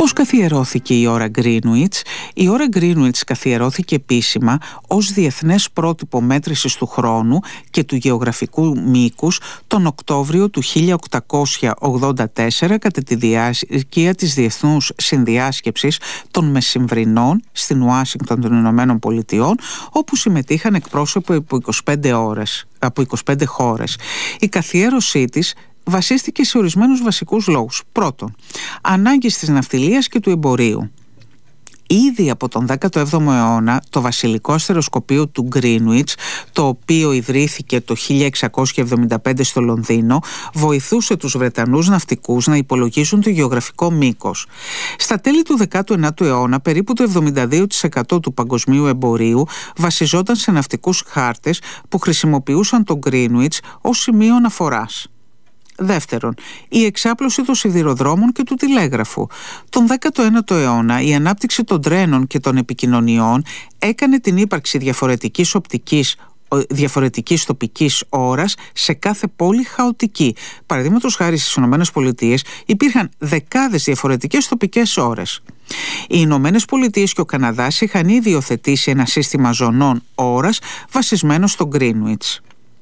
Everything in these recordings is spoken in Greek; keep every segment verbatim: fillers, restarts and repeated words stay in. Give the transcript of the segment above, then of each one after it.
Πώς καθιερώθηκε η ώρα Greenwich? Η ώρα Greenwich καθιερώθηκε επίσημα ως διεθνές πρότυπο μέτρησης του χρόνου και του γεωγραφικού μήκους τον Οκτώβριο του χίλια οκτακόσια ογδόντα τέσσερα κατά τη διάρκεια της Διεθνούς Συνδιάσκεψης των Μεσημβρινών στην Ουάσιγκτον των Ηνωμένων Πολιτειών, όπου συμμετείχαν εκπρόσωποι από είκοσι πέντε ώρες, από είκοσι πέντε χώρες. Η καθιέρωσή της βασίστηκε σε ορισμένους βασικούς λόγους. Πρώτον, ανάγκες της ναυτιλίας και του εμπορίου. Ήδη από τον δέκατο έβδομο αιώνα το βασιλικό αστεροσκοπείο του Greenwich, το οποίο ιδρύθηκε το χίλια εξακόσια εβδομήντα πέντε στο Λονδίνο, βοηθούσε τους Βρετανούς ναυτικούς να υπολογίζουν το γεωγραφικό μήκος. Στα τέλη του δέκατου ενάτου αιώνα, περίπου το εβδομήντα δύο τοις εκατό του παγκοσμίου εμπορίου βασιζόταν σε ναυτικούς χάρτες που χρησιμοποιούσαν το Greenwich ως σημείο αναφοράς. Δεύτερον, η εξάπλωση των σιδηροδρόμων και του τηλέγραφου. Τον δέκατο ένατο αιώνα η ανάπτυξη των τρένων και των επικοινωνιών έκανε την ύπαρξη διαφορετικής οπτικής διαφορετικής τοπικής ώρας σε κάθε πόλη χαοτική. Παραδείγματος χάρη στις Ηνωμένες Πολιτείες υπήρχαν δεκάδες διαφορετικές τοπικές ώρες. Οι Ηνωμένες Πολιτείες και ο Καναδάς είχαν ήδη υιοθετήσει ένα σύστημα ζωνών ώρας βασισμένο στο Greenwich.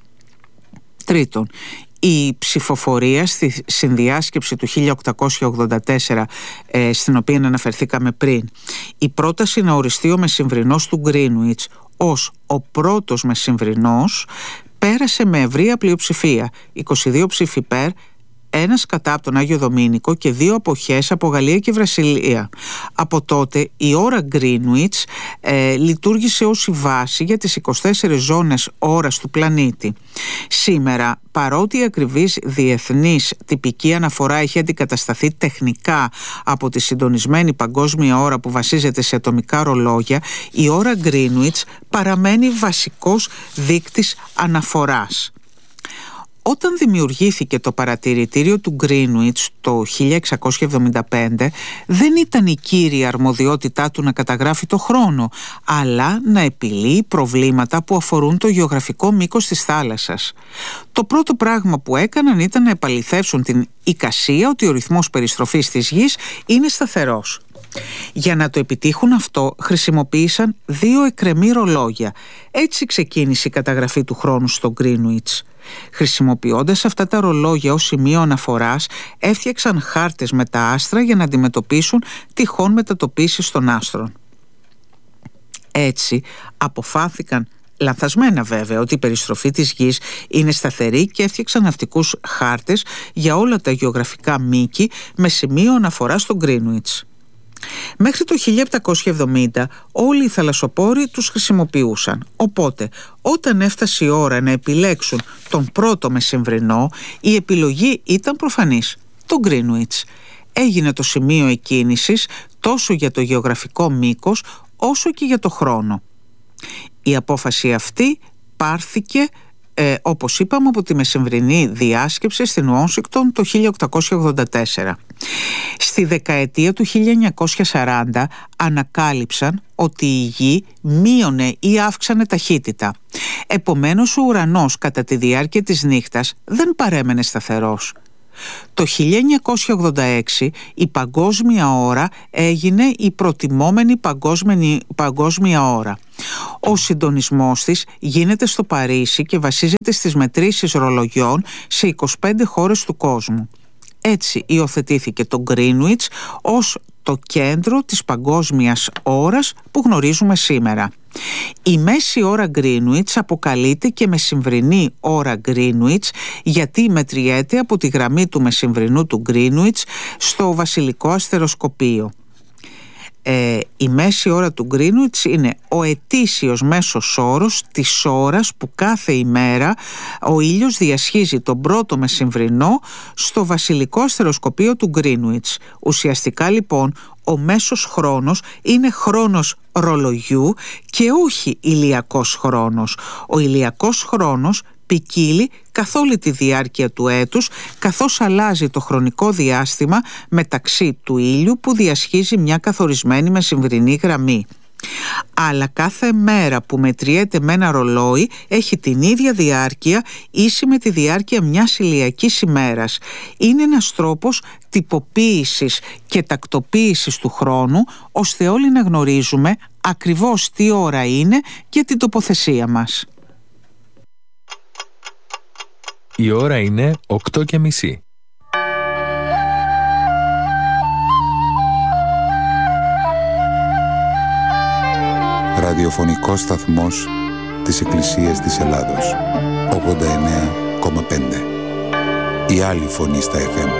Τρίτον, η ψηφοφορία στη συνδιάσκεψη του χίλια οκτακόσια ογδόντα τέσσερα, ε, στην οποία αναφερθήκαμε πριν, η πρόταση να οριστεί ο μεσημβρινός του Greenwich ως ο πρώτος μεσημβρινός πέρασε με ευρεία πλειοψηφία, είκοσι δύο ψήφοι υπέρ, ένας κατά από τον Άγιο Δομήνικο και δύο αποχές από Γαλλία και Βραζιλία. Από τότε η ώρα Greenwich ε, λειτουργήσε ως η βάση για τις είκοσι τέσσερις ζώνες ώρας του πλανήτη. Σήμερα, παρότι η ακριβής διεθνής τυπική αναφορά έχει αντικατασταθεί τεχνικά από τη συντονισμένη παγκόσμια ώρα που βασίζεται σε ατομικά ρολόγια, η ώρα Greenwich παραμένει βασικός δείκτης αναφοράς. Όταν δημιουργήθηκε το παρατηρητήριο του Greenwich το χίλια εξακόσια εβδομήντα πέντε, δεν ήταν η κύρια αρμοδιότητά του να καταγράφει το χρόνο, αλλά να επιλύει προβλήματα που αφορούν το γεωγραφικό μήκος της θάλασσας. Το πρώτο πράγμα που έκαναν ήταν να επαληθεύσουν την εικασία ότι ο ρυθμός περιστροφής της γης είναι σταθερός. Για να το επιτύχουν αυτό χρησιμοποίησαν δύο εκκρεμή ρολόγια. Έτσι ξεκίνησε η καταγραφή του χρόνου στο Greenwich. Χρησιμοποιώντας αυτά τα ρολόγια ως σημείο αναφοράς, έφτιαξαν χάρτες με τα άστρα για να αντιμετωπίσουν τυχόν μετατοπίσεις των άστρων. Έτσι αποφάθηκαν, λανθασμένα βέβαια, ότι η περιστροφή της γης είναι σταθερή και έφτιαξαν ναυτικούς χάρτες για όλα τα γεωγραφικά μήκη με σημείο αναφοράς στο Greenwich. Μέχρι το χίλια επτακόσια εβδομήντα όλοι οι θαλασσοπόροι τους χρησιμοποιούσαν, οπότε όταν έφτασε η ώρα να επιλέξουν τον πρώτο μεσημβρινό, η επιλογή ήταν προφανής, το Greenwich. Έγινε το σημείο εκκίνησης τόσο για το γεωγραφικό μήκος όσο και για το χρόνο. Η απόφαση αυτή πάρθηκε Ε, όπως είπαμε από τη μεσημβρινή διάσκεψη στην Ουάσιγκτον το χίλια οκτακόσια ογδόντα τέσσερα. Στη δεκαετία του χίλια εννιακόσια σαράντα ανακάλυψαν ότι η γη μείωνε ή αύξανε ταχύτητα. Επομένως ο ουρανός κατά τη διάρκεια της νύχτας δεν παρέμενε σταθερός. Το χίλια εννιακόσια ογδόντα έξι η παγκόσμια ώρα έγινε η προτιμόμενη παγκόσμια ώρα. Ο συντονισμός της γίνεται στο Παρίσι και βασίζεται στις μετρήσεις ρολογιών σε είκοσι πέντε χώρες του κόσμου. Έτσι υιοθετήθηκε το Greenwich ως το κέντρο της παγκόσμιας ώρας που γνωρίζουμε σήμερα. Η μέση ώρα Greenwich αποκαλείται και μεσημβρινή ώρα Greenwich γιατί μετριέται από τη γραμμή του μεσημβρινού του Greenwich στο βασιλικό αστεροσκοπείο. Ε, η μέση ώρα του Greenwich είναι ο ετήσιος μέσος όρος της ώρας που κάθε ημέρα ο ήλιος διασχίζει τον πρώτο μεσημβρινό στο βασιλικό αστεροσκοπείο του Greenwich. Ουσιαστικά λοιπόν ο μέσος χρόνος είναι χρόνος ρολογιού και όχι ηλιακός χρόνος. Ο ηλιακός χρόνος ποικίλει καθ' όλη τη διάρκεια του έτους, καθώς αλλάζει το χρονικό διάστημα μεταξύ του ήλιου που διασχίζει μια καθορισμένη μεσημβρινή γραμμή. Αλλά κάθε μέρα που μετριέται με ένα ρολόι έχει την ίδια διάρκεια, ίση με τη διάρκεια μιας ηλιακής ημέρας. Είναι ένας τρόπος τυποποίησης και τακτοποίησης του χρόνου, ώστε όλοι να γνωρίζουμε ακριβώς τι ώρα είναι και την τοποθεσία μας. Η ώρα είναι οκτώ και μισή. Ραδιοφωνικός σταθμός της Εκκλησίας της Ελλάδος, ογδόντα εννέα κόμμα πέντε. Η άλλη φωνή στα εφ εμ.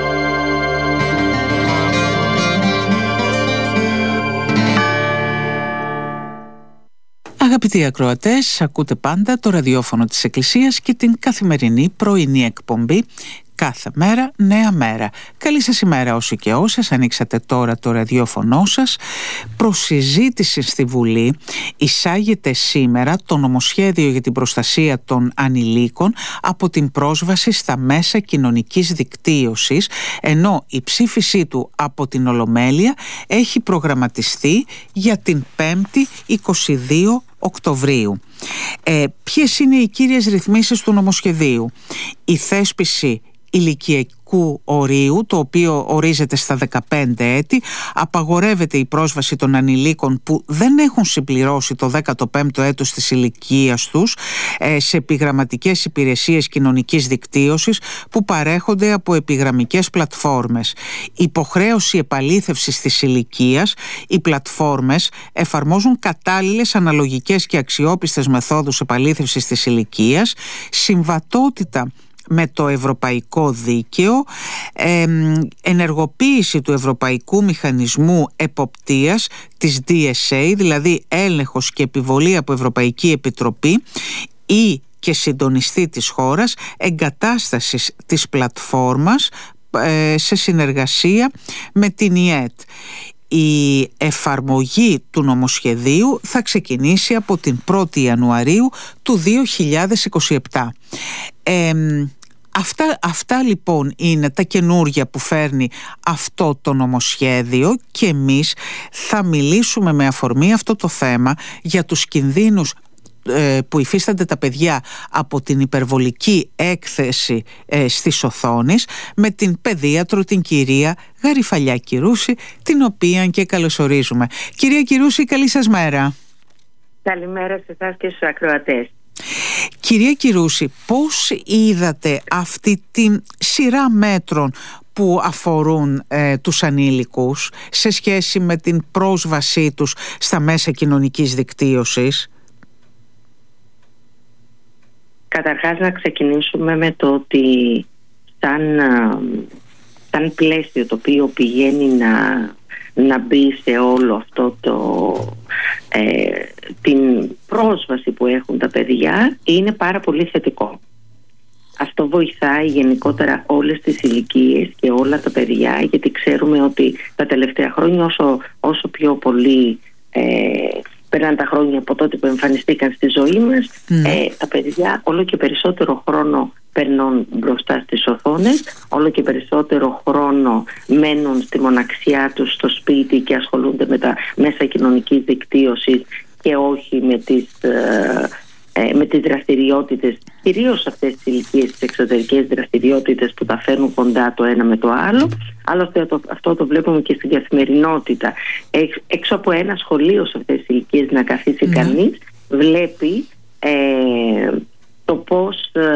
Αγαπητοί ακροατές, ακούτε πάντα το ραδιόφωνο της Εκκλησίας και την καθημερινή πρωινή εκπομπή «Κάθε μέρα νέα μέρα». Καλή σας ημέρα όσοι και όσες ανοίξατε τώρα το ραδιόφωνο σας. Προς συζήτηση στη Βουλή εισάγεται σήμερα το νομοσχέδιο για την προστασία των ανηλίκων από την πρόσβαση στα μέσα κοινωνικής δικτύωσης, ενώ η ψήφισή του από την Ολομέλεια έχει προγραμματιστεί για την πέμπτη είκοσι δύο Οκτωβρίου. Ε, ποιες είναι οι κύριες ρυθμίσεις του νομοσχεδίου? Η θέσπιση ηλικιακού ορίου, το οποίο ορίζεται στα δεκαπέντε έτη. Απαγορεύεται η πρόσβαση των ανηλίκων που δεν έχουν συμπληρώσει το δέκατο πέμπτο έτος της ηλικίας τους σε επιγραμματικές υπηρεσίες κοινωνικής δικτύωσης που παρέχονται από επιγραμμικές πλατφόρμες. Υποχρέωση επαλήθευσης της ηλικίας. Οι πλατφόρμες εφαρμόζουν κατάλληλες, αναλογικές και αξιόπιστες μεθόδους επαλήθευσης της ηλικίας, συμβατότητα με το ευρωπαϊκό δίκαιο, ε, ενεργοποίηση του Ευρωπαϊκού Μηχανισμού Εποπτείας της ντι ες έι, δηλαδή έλεγχος και επιβολή από Ευρωπαϊκή Επιτροπή ή και συντονιστή της χώρας, εγκατάστασης της πλατφόρμας ε, σε συνεργασία με την ι ε τ. Η εφαρμογή του νομοσχεδίου θα ξεκινήσει από την πρώτη Ιανουαρίου του δύο χιλιάδες είκοσι επτά. Ε, αυτά, αυτά λοιπόν είναι τα καινούργια που φέρνει αυτό το νομοσχέδιο και εμείς θα μιλήσουμε με αφορμή αυτό το θέμα για τους κινδύνους που υφίστανται τα παιδιά από την υπερβολική έκθεση ε, στις οθόνες με την παιδίατρο, την κυρία Γαριφαλιά Κυρούση, την οποία και καλωσορίζουμε. Κυρία Κυρούση, καλή σας μέρα. Καλημέρα σε εσάς και στους ακροατές. Κυρία Κυρούση, πώς είδατε αυτή τη σειρά μέτρων που αφορούν ε, τους ανήλικους σε σχέση με την πρόσβασή τους στα μέσα κοινωνικής δικτύωσης? Καταρχάς να ξεκινήσουμε με το ότι σαν, σαν πλαίσιο το οποίο πηγαίνει να, να μπει σε όλο αυτό το, ε, την πρόσβαση που έχουν τα παιδιά είναι πάρα πολύ θετικό. Αυτό βοηθάει γενικότερα όλες τις ηλικίες και όλα τα παιδιά, γιατί ξέρουμε ότι τα τελευταία χρόνια όσο, όσο πιο πολύ ε, περνάνε τα χρόνια από τότε που εμφανιστήκαν στη ζωή μας, mm. ε, τα παιδιά όλο και περισσότερο χρόνο περνούν μπροστά στις οθόνες, όλο και περισσότερο χρόνο μένουν στη μοναξιά τους στο σπίτι και ασχολούνται με τα μέσα κοινωνικής δικτύωσης και όχι με τις, ε, ε, με τις δραστηριότητες, κυρίως αυτές τις ηλικίες, τις εξωτερικές δραστηριότητες που τα φέρνουν κοντά το ένα με το άλλο. Άλλωστε το, αυτό το βλέπουμε και στην καθημερινότητα. Εξ, έξω από ένα σχολείο σε αυτές τις ηλικίες να καθίσει mm. κανείς, βλέπει ε, το πώς